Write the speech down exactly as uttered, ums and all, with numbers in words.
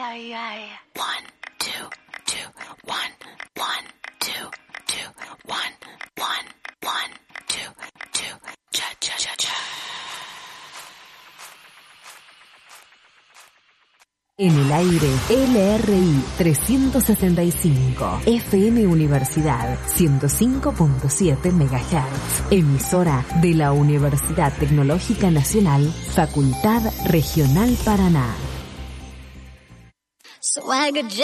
ay, ay. One, two, two, one, one, two, two, one, one, one, two, two, cha, cha, cha, cha. En el aire, L R I trescientos sesenta y cinco, F M Universidad ciento cinco punto siete megahertz, emisora de la Universidad Tecnológica Nacional, Facultad Regional Paraná.